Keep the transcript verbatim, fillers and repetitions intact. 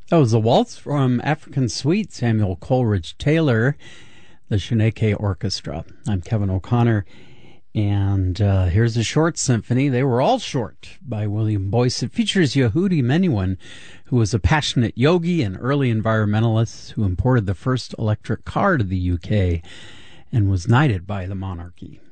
That was a waltz from African Suite, Samuel Coleridge Taylor, the Shaneke Orchestra. I'm Kevin O'Connor, and uh, here's a short symphony. They were all short, by William Boyce. It features Yehudi Menuhin, who was a passionate yogi and early environmentalist who imported the first electric car to the U K and was knighted by the monarchy.